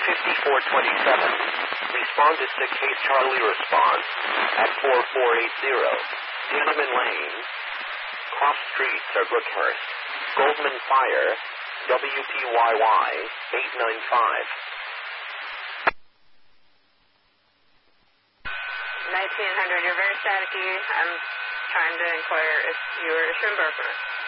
Responded to Case Charlie response at 4480. Tiananmen Lane, Cross Street, Brookhurst. Goldman Fire, WPYY 895. 1900, you're very staticky. I'm trying to inquire if you're a shrimp burper.